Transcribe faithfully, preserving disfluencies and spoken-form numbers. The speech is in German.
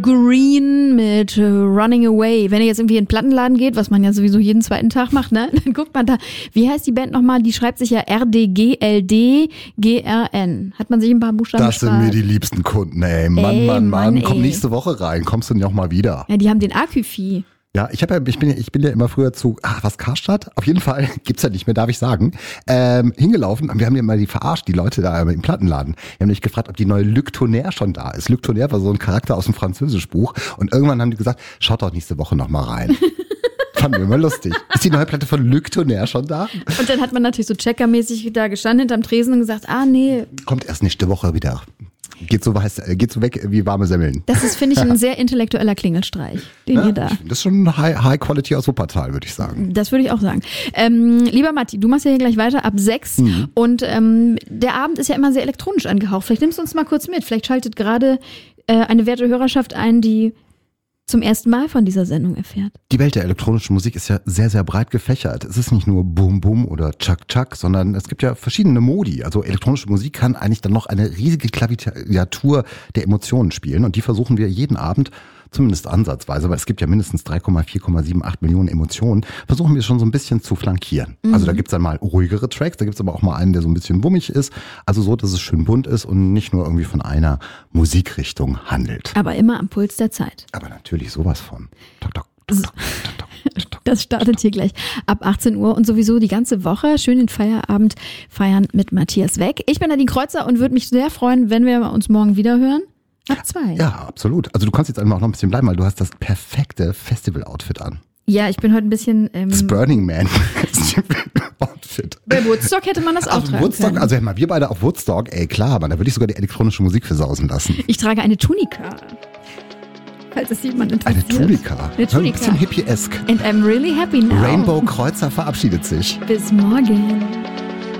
Green mit äh, Running Away. Wenn ihr jetzt irgendwie in den Plattenladen geht, was man ja sowieso jeden zweiten Tag macht, ne? Dann guckt man da, wie heißt die Band nochmal? Die schreibt sich ja R D G L D G R N. Hat man sich ein paar Buchstaben Das gespart? sind mir die liebsten Kunden, ey. Mann, ey, Mann, Mann. Mann, Komm ey. nächste Woche rein. Kommst du denn auch mal wieder? Ja, die haben den Aküfi. Ja, ich habe ja, ich bin ja, ich bin ja immer früher zu, ach, was, Karstadt? Auf jeden Fall, gibt's ja nicht mehr, darf ich sagen, ähm, hingelaufen. Wir haben ja immer die verarscht, die Leute da im Plattenladen. Wir haben nämlich gefragt, ob die neue Luc Tonnerre schon da ist. Luc Tonnerre war so ein Charakter aus dem Französischbuch. Und irgendwann haben die gesagt, schaut doch nächste Woche noch mal rein. Fanden wir immer lustig. Ist die neue Platte von Luc Tonnerre schon da? Und dann hat man natürlich so checkermäßig da gestanden hinterm Tresen und gesagt, ah nee. Kommt erst nächste Woche wieder. Geht so, weiß, geht so weg wie warme Semmeln. Das ist, finde ich, ein sehr intellektueller Klingelstreich, den Ja, ihr da. ich find, das ist schon High, High Quality aus Wuppertal, würde ich sagen. Das würde ich auch sagen. Ähm, lieber Matti, du machst ja hier gleich weiter ab sechs Mhm. und ähm, der Abend ist ja immer sehr elektronisch angehaucht. Vielleicht nimmst du uns mal kurz mit. Vielleicht schaltet gerade äh, eine werte Hörerschaft ein, die zum ersten Mal von dieser Sendung erfährt. Die Welt der elektronischen Musik ist ja sehr, sehr breit gefächert. Es ist nicht nur Boom Boom oder Chuck Chuck, sondern es gibt ja verschiedene Modi. Also elektronische Musik kann eigentlich dann noch eine riesige Klaviatur der Emotionen spielen und die versuchen wir jeden Abend, zumindest ansatzweise, weil es gibt ja mindestens drei Komma vier Komma sieben acht Millionen Emotionen, versuchen wir schon so ein bisschen zu flankieren. Mhm. Also da gibt's dann mal ruhigere Tracks, da gibt's aber auch mal einen, der so ein bisschen wummig ist. Also so, dass es schön bunt ist und nicht nur irgendwie von einer Musikrichtung handelt. Aber immer am Puls der Zeit. Aber natürlich sowas von. Tok, tok, tok, tok, tok, tok, tok. Das startet hier gleich ab achtzehn Uhr und sowieso die ganze Woche schön den Feierabend feiern mit Matthias Weck. Ich bin Nadine Kreuzer und würde mich sehr freuen, wenn wir uns morgen wieder hören. Ab zwei. Ja, absolut. Also du kannst jetzt einfach noch ein bisschen bleiben, weil du hast das perfekte Festival-Outfit an. Ja, ich bin heute ein bisschen... Ähm, Das Burning Man Festival-Outfit. bei Woodstock hätte man das auch Also tragen Woodstock, können. also mal, wir beide auf Woodstock, ey klar, man, da würde ich sogar die elektronische Musik versausen lassen. Ich trage eine Tunika. Falls es jemand interessiert. Eine Tunika. Eine Tunika. Ein bisschen hippie-esque. And I'm really happy now. Rainbow Kreuzer verabschiedet sich. Bis morgen.